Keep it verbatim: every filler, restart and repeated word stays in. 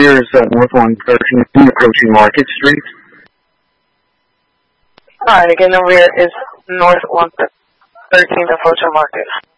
where is uh, North one thirteenth approaching Market Street? Alright, again, the rear is North one thirteenth approaching Market.